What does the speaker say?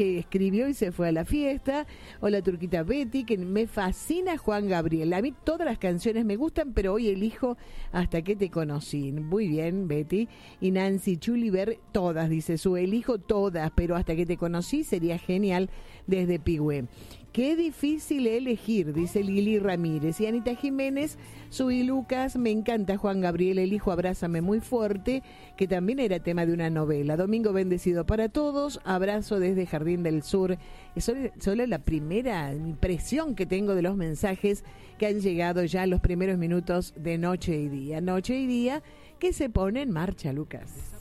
que escribió y se fue a la fiesta. Hola Turquita Betty, que me fascina Juan Gabriel. A mí todas las canciones me gustan, pero hoy elijo Hasta que te conocí. Muy bien, Betty. Y Nancy Chuliver, todas, dice su elijo todas, pero Hasta que te conocí sería genial desde Pigüé. Qué difícil elegir, dice Lili Ramírez. Y Anita Jiménez, Sui Lucas, me encanta Juan Gabriel, Elijo Abrázame muy fuerte, que también era tema de una novela. Domingo bendecido para todos, abrazo desde Jardín del Sur. Es solo la primera impresión que tengo de los mensajes que han llegado ya en los primeros minutos de Noche y Día. Noche y Día que se pone en marcha, Lucas.